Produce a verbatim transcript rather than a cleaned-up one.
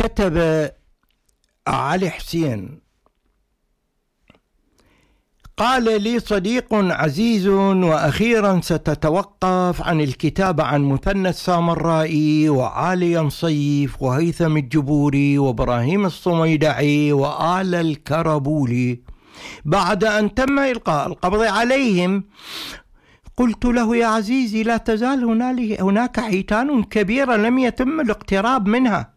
كتب علي حسين: قال لي صديق عزيز: وأخيرا ستتوقف عن الكتابة عن مثنى السامرائي وعالي نصيف وهيثم الجبوري وإبراهيم الصميدعي وآل الكربولي بعد أن تم إلقاء القبض عليهم. قلت له: يا عزيزي، لا تزال هناك حيتان كبيرة لم يتم الاقتراب منها،